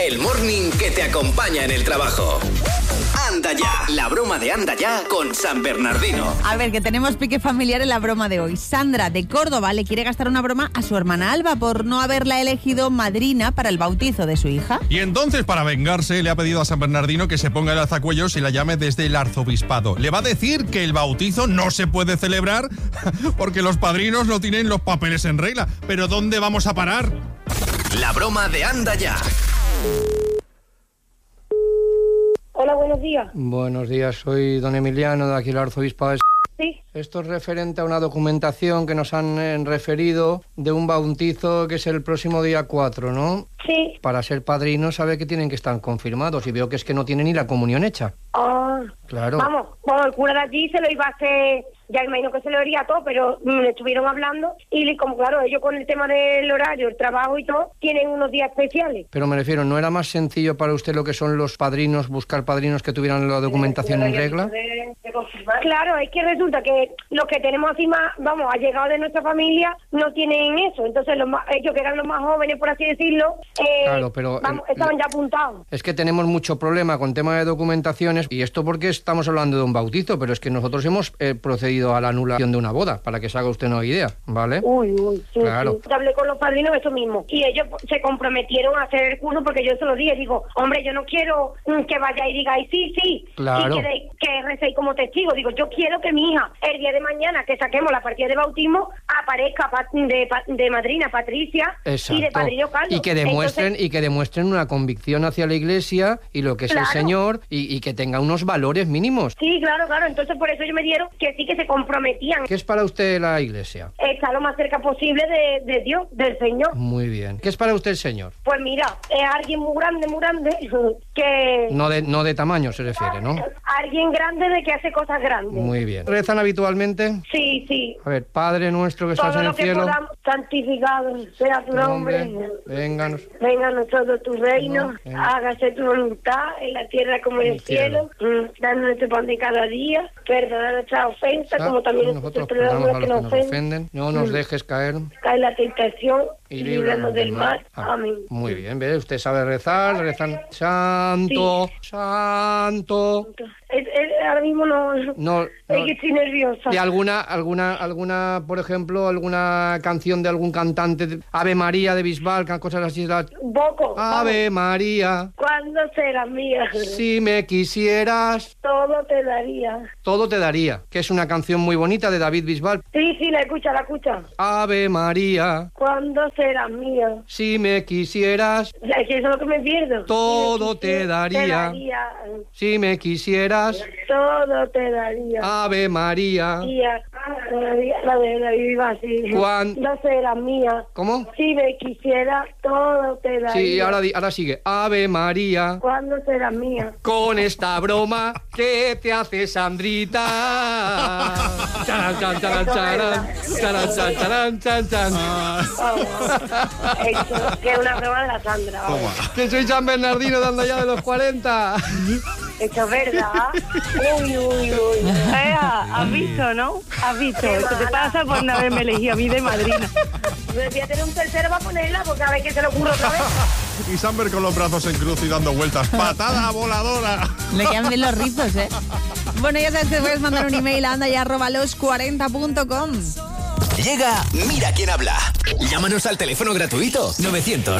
el morning que te acompaña en el trabajo. Anda ya, la broma de Anda Ya con San Bernardino. A ver, que tenemos pique familiar en la broma de hoy. Sandra, de Córdoba, le quiere gastar una broma a su hermana Alba por no haberla elegido madrina para el bautizo de su hija. Y entonces, para vengarse, le ha pedido a San Bernardino que se ponga el alzacuellos y la llame desde el arzobispado. Le va a decir que el bautizo no se puede celebrar porque los padrinos no tienen los papeles en regla. ¿Pero dónde vamos a parar? La broma de Anda Ya. Hola, buenos días. Buenos días, soy don Emiliano de aquí el arzobispado de... Sí. Esto es referente a una documentación que nos han referido de un bautizo que es el próximo día 4, ¿no? Sí. Para ser padrinos sabe que tienen que estar confirmados y veo que es que no tienen ni la comunión hecha. Ah, claro. Vamos, bueno, el cura de allí se lo iba a hacer, ya imagino que se lo haría todo, pero le estuvieron hablando y como claro, ellos con el tema del horario, el trabajo y todo, tienen unos días especiales. Pero me refiero, ¿no era más sencillo para usted lo que son los padrinos, buscar padrinos que tuvieran la documentación en regla? Claro, es que resulta que los que tenemos así más, vamos, allegados de nuestra familia, no tienen eso. Entonces ellos que eran los más jóvenes, por así decirlo, claro, pero vamos, estaban ya apuntados. Es que tenemos mucho problema con tema de documentaciones y esto porque estamos hablando de un bautizo, pero es que nosotros hemos procedido a la anulación de una boda, para que se haga usted una idea, ¿vale? Uy, sí, claro. Sí. Hablé con los padrinos eso mismo y ellos se comprometieron a hacer el curso porque yo se lo dije, digo, hombre, yo no quiero que vaya y digáis sí, claro. Y que recéis como testigo, digo, yo quiero que mi hija, el día de mañana que saquemos la partida de bautismo, aparezca de madrina Patricia. Exacto. Y de padrino Carlos. Y que demuestren una convicción hacia la Iglesia y lo que es el Señor y que tenga unos valores mínimos. Sí, claro, entonces por eso ellos me dieron que sí que se comprometían. ¿Qué es para usted la Iglesia? Está lo más cerca posible de Dios, del Señor. Muy bien. ¿Qué es para usted el Señor? Pues mira, es alguien muy grande, que... No de tamaño se refiere, ¿no? Alguien grande de que hace cosas grandes. Muy bien. ¿Rezan habitualmente? Sí. A ver, Padre nuestro que estás en el cielo. Todo lo que podamos, santificado sea tu nombre. Vénganos. Vénganos todo tu reino. Hágase tu voluntad en la tierra como en el cielo. Danos nuestro pan de cada día. Perdona nuestras ofensas, como también nosotros perdonamos a los que nos ofenden. No nos dejes caer. Cae la tentación y líbranos del mal. Amén. Muy bien, ¿ves? Usted sabe rezar, rezan santo, santo. Ahora mismo no. Es que estoy nerviosa. ¿Y alguna, por ejemplo, alguna canción de algún cantante? Ave María de Bisbal, cosas así. Poco. Ave María. ¿Cuándo serás mía? Si me quisieras. Todo te daría. Todo te daría, que es una canción muy bonita de David Bisbal. Sí, la escucha. Ave María. ¿Cuándo serás mía? Si me quisieras. Es que eso es lo que me pierdo. Todo te daría. Si me quisieras. Todo te daría. Ave María. La de la viva así. ¿Cuándo serás mía? ¿Cómo? Si me quisiera, todo te daría. Sí, ahora sigue. Ave María. ¿Cuándo serás mía? Con esta broma que te hace Sandrita. Charan, charan, charan, charan. Charan, charan, charan, charan, charan. Eso, que es una broma de la Sandra. Que soy San Bernardino de Anda Ya de los 40. Eso es verdad. Uy. ¿Has visto, no? ¿Has visto? Esto te pasa por no haberme elegido a mí de madrina. Voy a tener un tercero para ponerla porque a ver qué se le ocurre otra vez. Y Samber con los brazos en cruz y dando vueltas. ¡Patada voladora! Le quedan bien los rizos, ¿eh? Bueno, ya sabes que puedes mandar un email a andaya@los40.com. Llega Mira quién habla. Llámanos al teléfono gratuito 900